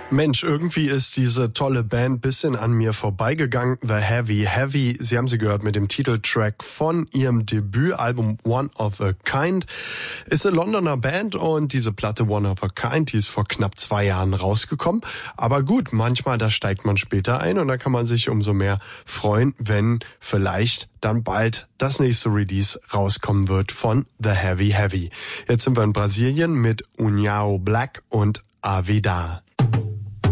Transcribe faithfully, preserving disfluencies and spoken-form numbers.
Mensch, irgendwie ist diese tolle Band bisschen an mir vorbeigegangen. The Heavy Heavy, Sie haben sie gehört mit dem Titeltrack von ihrem Debütalbum One of a Kind. Ist eine Londoner Band und diese Platte One of a Kind, die ist vor knapp zwei Jahren rausgekommen. Aber gut, manchmal, da steigt man später ein und da kann man sich umso mehr freuen, wenn vielleicht dann bald das nächste Release rauskommen wird von The Heavy Heavy. Jetzt sind wir in Brasilien mit União Black und Avida.